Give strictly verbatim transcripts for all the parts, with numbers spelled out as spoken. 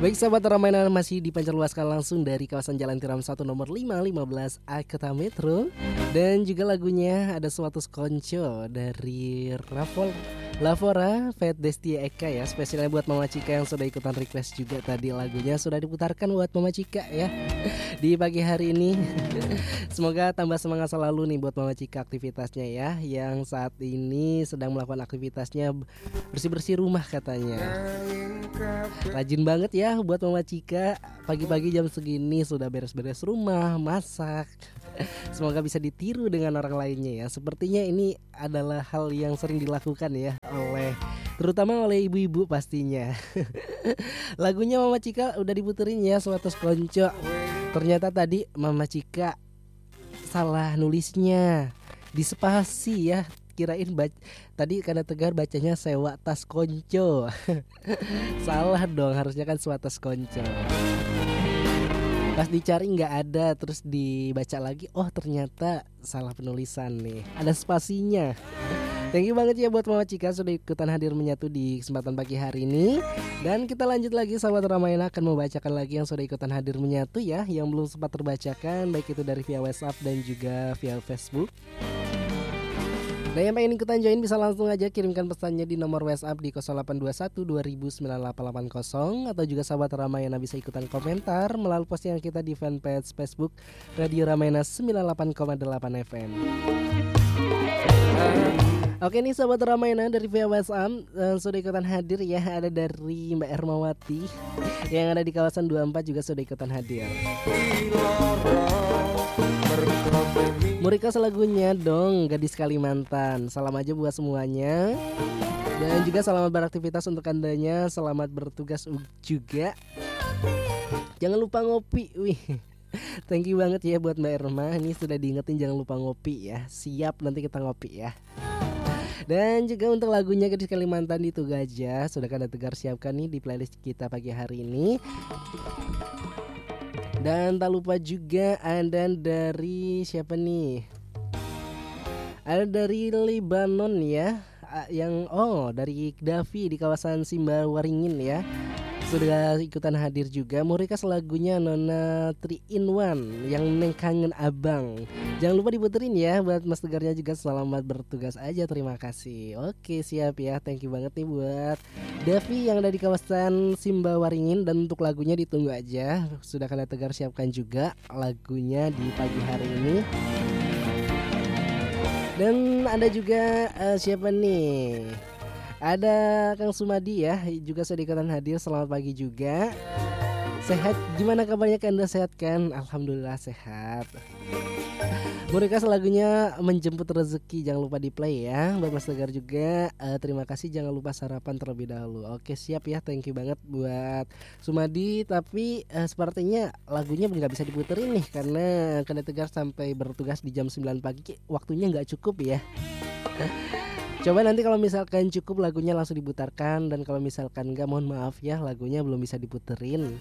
Baik sahabat Ramayana, masih dipancarluaskan langsung dari kawasan Jalan Tiram satu nomor lima lima belas A Kota Metro. Dan juga lagunya ada Suatu Konco dari Rafol Lavora Fat Desti Eka ya. Spesialnya buat Mama Cika yang sudah ikutan request juga. Tadi lagunya sudah diputarkan buat Mama Cika ya di pagi hari ini. Semoga tambah semangat selalu nih buat Mama Cika aktivitasnya ya, yang saat ini sedang melakukan aktivitasnya bersih-bersih rumah katanya. Rajin banget ya buat Mama Cika, pagi-pagi jam segini sudah beres-beres rumah, masak. Semoga bisa ditiru dengan orang lainnya ya. Sepertinya ini adalah hal yang sering dilakukan ya oleh terutama oleh ibu-ibu pastinya. Lagunya Mama Cika udah diputerin ya, Suatu Konco. Ternyata tadi Mama Cika salah nulisnya di spasi ya. Kirain bac- tadi karena Tegar bacanya Sewa Tas Konco. Salah dong, harusnya kan Suatas Konco. Pas dicari nggak ada, terus dibaca lagi, oh ternyata salah penulisan nih, ada spasinya. Thank you banget ya buat Mama Cika sudah ikutan hadir menyatu di kesempatan pagi hari ini. Dan kita lanjut lagi, sahabat Ramayana akan membacakan lagi yang sudah ikutan hadir menyatu ya, yang belum sempat terbacakan, baik itu dari via WhatsApp dan juga via Facebook. Dan yang pengen ikutan join bisa langsung aja kirimkan pesannya di nomor WhatsApp di nol delapan dua satu dua nol sembilan delapan delapan nol. Atau juga sahabat Ramayana bisa ikutan komentar melalui postingan kita di fanpage Facebook Radio Ramayana sembilan puluh delapan koma delapan F M. Oke nih sahabat Ramayana, dari via WhatsApp uh, sudah ikutan hadir ya. Ada dari Mbak Ermawati yang ada di kawasan dua puluh empat juga sudah ikutan hadir. Murika selagunya dong, gadis Kalimantan. Salam aja buat semuanya. Dan juga selamat beraktivitas untuk andanya. Selamat bertugas juga. Jangan lupa ngopi. Wih, thank you banget ya buat Mbak Erma. Ini sudah diingetin jangan lupa ngopi ya. Siap, nanti kita ngopi ya. Dan juga untuk lagunya gadis Kalimantan itu Gajah sudah Kanda Tegar siapkan nih di playlist kita pagi hari ini. Dan tak lupa juga ada dari siapa nih? Ada dari Lebanon ya, yang oh dari Davi di kawasan Simba Waringin ya. Sudah ikutan hadir juga. Mau request lagunya Nona three in one yang Neng Kangen Abang. Jangan lupa diputerin ya buat Mas Tegarnya juga. Selamat bertugas aja, terima kasih. Oke siap ya, thank you banget nih buat Davi yang ada di kawasan Simba Waringin. Dan untuk lagunya ditunggu aja, sudah Kanda Tegar siapkan juga lagunya di pagi hari ini. Dan ada juga uh, siapa nih? Ada Kang Sumadi ya, juga sudah ikutan hadir. Selamat pagi juga. Sehat, gimana kabarnya Anda, sehat kan? Alhamdulillah sehat. Mereka lagunya Menjemput Rezeki, jangan lupa di play ya. Buat Mas Tegar juga uh, terima kasih, jangan lupa sarapan terlebih dahulu. Oke siap ya, thank you banget buat Sumadi. Tapi uh, sepertinya lagunya nggak bisa diputerin nih, karena Kanda Tegar sampai bertugas di jam sembilan pagi, waktunya nggak cukup ya. Coba nanti kalau misalkan cukup lagunya langsung diputarkan. Dan kalau misalkan enggak, mohon maaf ya, lagunya belum bisa diputerin.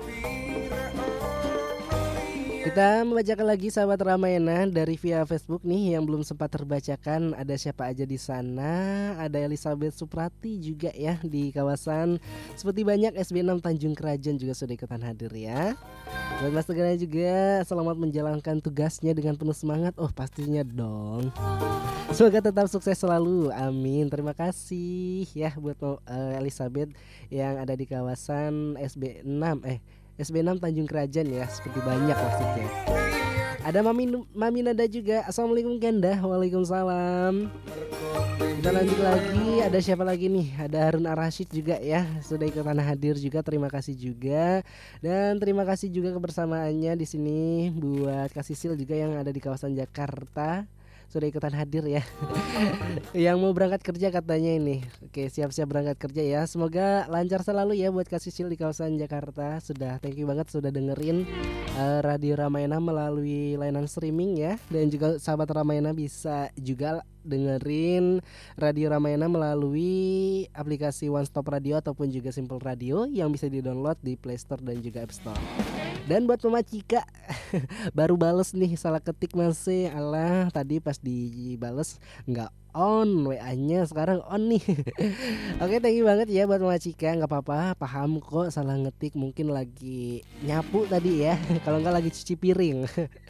Kita membacakan lagi sahabat Ramayana dari via Facebook nih yang belum sempat terbacakan. Ada siapa aja di sana? Ada Elizabeth Suprati juga ya di kawasan Seperti Banyak S B enam Tanjung Kerajaan juga sudah ikutan hadir ya. Buat Mas Tegar juga selamat menjalankan tugasnya dengan penuh semangat. Oh pastinya dong. Semoga tetap sukses selalu, amin. Terima kasih ya buat uh, Elizabeth yang ada di kawasan S B enam eh S B enam Tanjung Kerajaan ya, Seperti Banyak maksudnya. Ada Mami Mami Nada juga. Assalamualaikum Kanda. Waalaikumsalam. Kita lanjut lagi. Ada siapa lagi nih? Ada Harun Ar-Rasyid juga ya, sudah ikutan hadir juga. Terima kasih juga. Dan terima kasih juga kebersamaannya di sini buat Kak Sisil juga yang ada di kawasan Jakarta. Sudah ikutan hadir ya. Yang mau berangkat kerja katanya ini. Oke siap-siap berangkat kerja ya. Semoga lancar selalu ya buat Kak Sisil di kawasan Jakarta. Sudah thank you banget sudah dengerin uh, Radio Ramayana melalui layanan streaming ya. Dan juga sahabat Ramayana bisa juga dengerin Radio Ramayana melalui aplikasi One Stop Radio ataupun juga Simple Radio yang bisa di-download di Play Store dan juga App Store. Dan buat Mama Cika baru bales nih, salah ketik masih. Alah, tadi pas dibales nggak on W A-nya, sekarang on nih. Oke, thank you banget ya buat Mama Cika. Nggak apa-apa, paham kok salah ngetik, mungkin lagi nyapu tadi ya. Kalau nggak lagi cuci piring.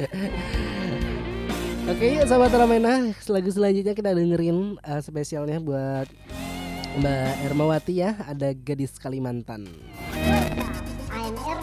Oke, yuk sahabat Ramayana, lagu selanjutnya kita dengerin uh, spesialnya buat Mbak Ermawati ya, ada Gadis Kalimantan.